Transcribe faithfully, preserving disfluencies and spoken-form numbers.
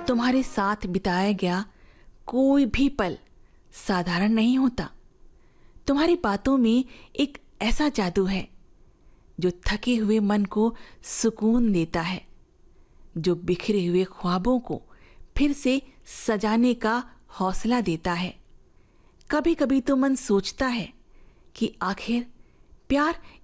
तुम्हारे साथ बिताया गया कोई भी पल साधारण नहीं होता। तुम्हारी बातों में एक ऐसा जादू है जो थके हुए मन को सुकून देता है, जो बिखरे हुए ख्वाबों को फिर से सजाने का हौसला देता है। कभी कभी तो मन सोचता है कि आखिर प्यार